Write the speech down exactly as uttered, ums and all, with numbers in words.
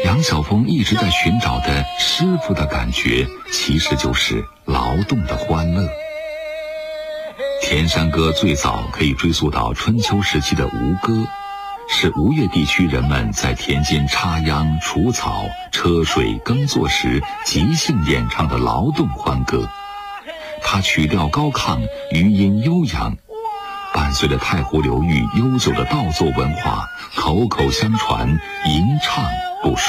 杨晓峰一直在寻找的师傅的感觉，其实就是劳动的欢乐。田山歌最早可以追溯到春秋时期的吴歌，是吴越地区人们在田间插秧、除草、车水耕作时即兴演唱的劳动欢歌。它曲调高亢，余音悠扬，伴随着太湖流域悠久的稻作文化，口口相传，吟唱不衰。